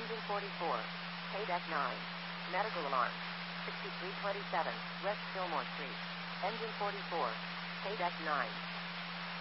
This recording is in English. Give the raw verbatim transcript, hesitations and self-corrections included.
Engine forty-four. Paydeck nine. Medical alarm. sixty-three twenty-seven, West Fillmore Street. Engine forty-four. Paydeck nine.